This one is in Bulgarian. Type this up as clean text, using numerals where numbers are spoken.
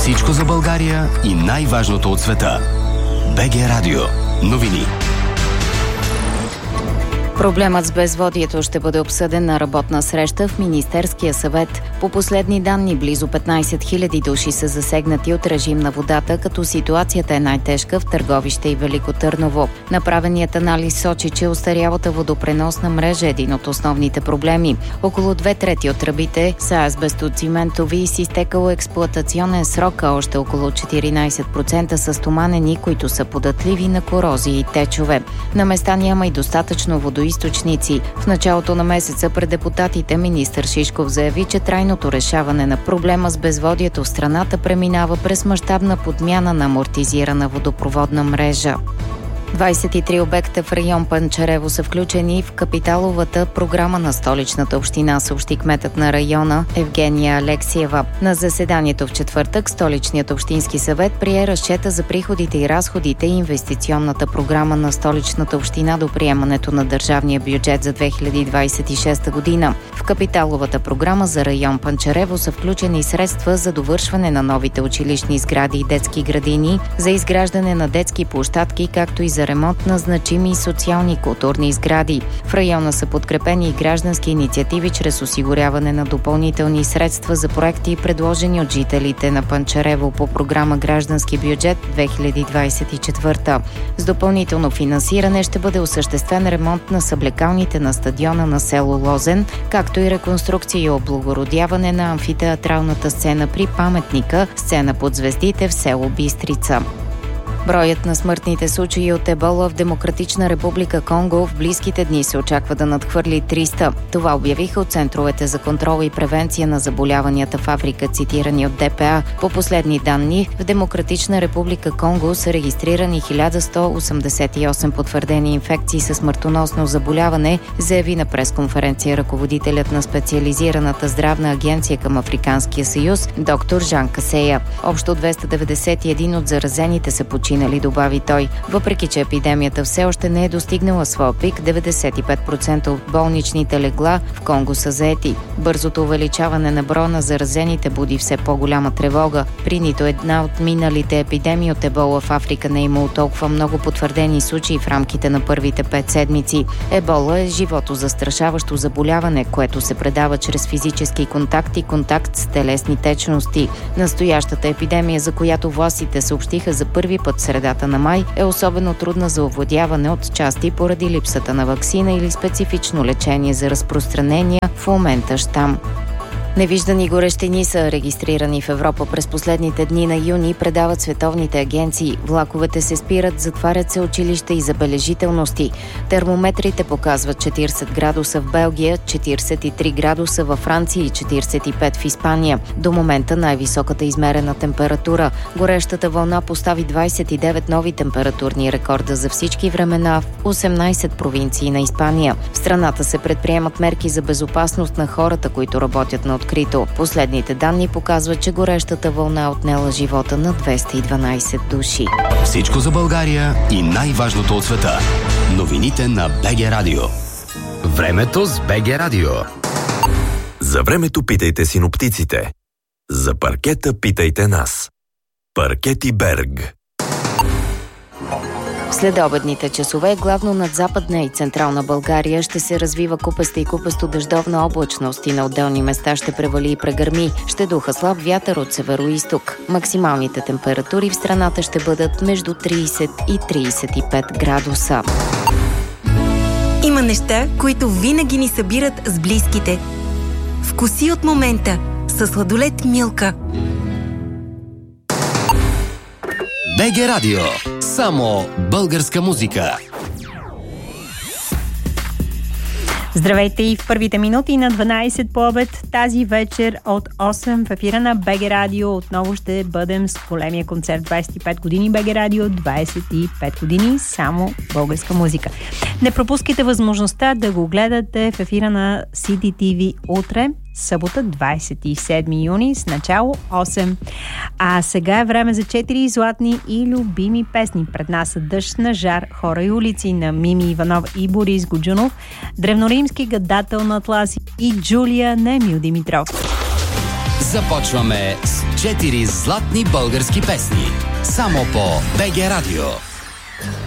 Всичко за България и най-важното от света. БГ Радио. Новини. Проблемът с безводието ще бъде обсъден на работна среща в Министерския съвет. По последни данни, близо 15 000 души са засегнати от режим на водата, като ситуацията е най-тежка в Търговище и Велико Търново. Направеният анализ сочи, че остарялата водопреносна мрежа е един от основните проблеми. Около 2/3 от тръбите са азбестоциментови и с изтекал експлоатационен срок, а още около 14% са стоманени, които са податливи на корозии и течове. На места няма и достатъчно водоизточници. В началото на месеца пред депутатите министър Шишков заяви, че трайното решаване на проблема с безводието в страната преминава през мащабна подмяна на амортизирана водопроводна мрежа. 23 обекта в район Панчарево са включени в капиталовата програма на Столичната община, съобщи кметът на района Евгения Алексиева. На заседанието в четвъртък Столичният общински съвет прие разчета за приходите и разходите и инвестиционната програма на Столичната община до приемането на държавния бюджет за 2026 година. В капиталовата програма за район Панчарево са включени средства за довършване на новите училищни сгради и детски градини, за изграждане на детски площадки, както и за ремонт на значими социални и културни сгради. В района са подкрепени и граждански инициативи чрез осигуряване на допълнителни средства за проекти, предложени от жителите на Панчарево по програма Граждански бюджет 2024. С допълнително финансиране ще бъде осъществен ремонт на съблекалните на стадиона на село Лозен, както и реконструкция и облагородяване на амфитеатралната сцена при паметника Сцена под звездите в село Бистрица. Броят на смъртните случаи от ебола в Демократична република Конго в близките дни се очаква да надхвърли 300. Това обявиха от центровете за контрол и превенция на заболяванията в Африка, цитирани от ДПА. По последни данни, в Демократична република Конго са регистрирани 1188 потвърдени инфекции със смъртоносно заболяване, заяви на пресконференция ръководителят на специализираната здравна агенция към Африканския съюз, доктор Жан Касея. Общо 291 от заразените са починали, добави той. Въпреки че епидемията все още не е достигнала своя пик, 95% от болничните легла в Конго са заети. Бързото увеличаване на броя на заразените буди все по-голяма тревога. При нито една от миналите епидемии от ебола в Африка не е имало толкова много потвърдени случаи в рамките на първите 5 седмици. Ебола е животозастрашаващо заболяване, което се предава чрез физически контакт и контакт с телесни течности. Настоящата епидемия, за която властите съобщиха за първи път в средата на май, е особено трудна за овладяване от части поради липсата на ваксина или специфично лечение за разпространения в момента щам. Невиждани горещини са регистрирани в Европа през последните дни на юни, предават световните агенции. Влаковете се спират, затварят се училища и забележителности. Термометрите показват 40 градуса в Белгия, 43 градуса във Франция и 45 в Испания. До момента най-високата измерена температура. Горещата вълна постави 29 нови температурни рекорда за всички времена в 18 провинции на Испания. В страната се предприемат мерки за безопасност на хората, които работят на открито. Последните данни показват, че горещата вълна е отнела живота на 212 души. Всичко за България и най-важното от света. Новините на БГ Радио. Времето с БГ Радио. За времето питайте синоптиците. За паркета питайте нас. Паркети Берг. В следобедните часове, главно над Западна и Централна България, ще се развива купеста и купесто-дъждовна облачност и на отделни места ще превали и прегърми. Ще духа слаб вятър от северо-изток. Максималните температури в страната ще бъдат между 30 и 35 градуса. Има неща, които винаги ни събират с близките. Вкуси от момента със сладолед Милка. БГ Радио. Само българска музика. Здравейте и в първите минути на 12 по обед тази вечер от 8 в ефира на БГ Радио. Отново ще бъдем с големия концерт 25 години БГ Радио, 25 години само българска музика. Не пропускайте възможността да го гледате в ефира на CDTV утре, събота 27 юни с начало 8. А сега е време за 4 златни и любими песни. Пред нас са Дъжд на жар, Хора и улици на Мими Иванова и Борис Годжунов, Древноримски гадател на Атлас и Джулия на Емил Димитров. Започваме с 4 златни български песни. Само по БГ Радио.